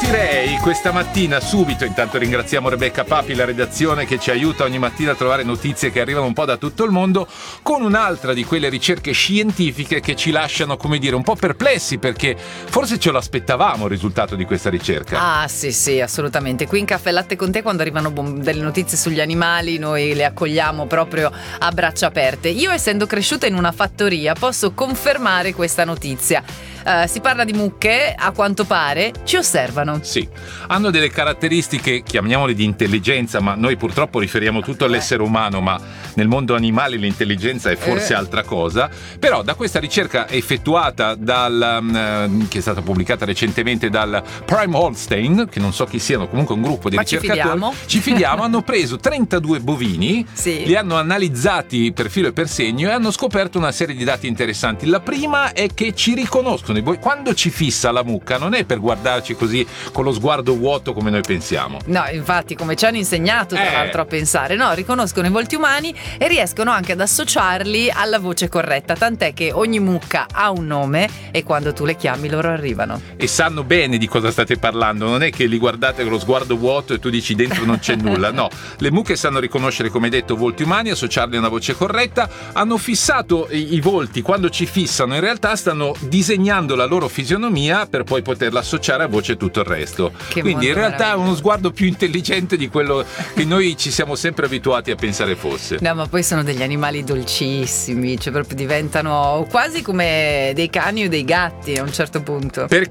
Partirei questa mattina subito, intanto ringraziamo Rebecca Papi, la redazione che ci aiuta ogni mattina a trovare notizie che arrivano un po' da tutto il mondo, con un'altra di quelle ricerche scientifiche che ci lasciano, come dire, un po' perplessi, perché forse ce lo aspettavamo il risultato di questa ricerca. Ah sì, assolutamente. Qui in Caffè Latte con te, quando arrivano delle notizie sugli animali, noi le accogliamo proprio a braccia aperte. Io, essendo cresciuta in una fattoria, posso confermare questa notizia. Si parla di mucche, a quanto pare ci osservano. Sì, hanno delle caratteristiche, chiamiamole di intelligenza, ma noi purtroppo riferiamo tutto all'essere umano, ma nel mondo animale l'intelligenza è forse altra cosa. Però da questa ricerca effettuata che è stata pubblicata recentemente dal Prime Holstein, che non so chi siano, comunque un gruppo di ricercatori, ci fidiamo, hanno preso 32 bovini, li hanno analizzati per filo e per segno e hanno scoperto una serie di dati interessanti. La prima è che ci riconoscono. Quando ci fissa la mucca non è per guardarci così con lo sguardo vuoto come noi pensiamo. No, infatti, come ci hanno insegnato tra l'altro a pensare, no, riconoscono i volti umani e riescono anche ad associarli alla voce corretta, tant'è che ogni mucca ha un nome e quando tu le chiami loro arrivano. E sanno bene di cosa state parlando, non è che li guardate con lo sguardo vuoto e tu dici dentro non c'è nulla, no, le mucche sanno riconoscere, come detto, volti umani, associarli a una voce corretta, hanno fissato i volti, quando ci fissano in realtà stanno disegnando la loro fisionomia per poi poterla associare a voce e tutto il resto. Quindi in realtà è uno sguardo più intelligente di quello che noi ci siamo sempre abituati a pensare fosse. No, ma poi sono degli animali dolcissimi, cioè proprio diventano quasi come dei cani o dei gatti a un certo punto. Perché